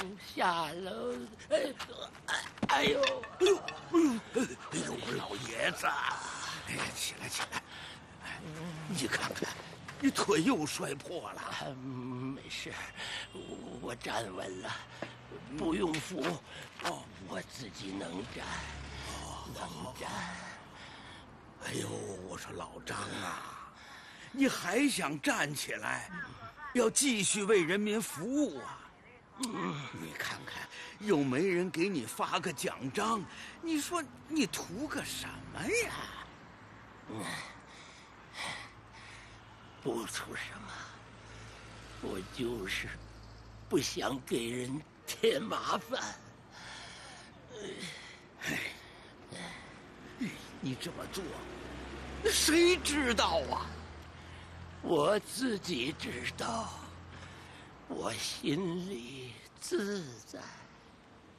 下楼。哎呦， 我老爷子，哎，起来起来，你看看，你腿又摔破了。 没事，我站稳了，不用扶。我自己能站，能站。 哎呦，我说老张啊，你还想站起来，要继续为人民服务啊？你看看，又没人给你发个奖章，你说你图个什么呀？ 不图什么，我就是不想给人添麻烦。 你这么做，谁知道啊？ 我自己知道，我心里自在。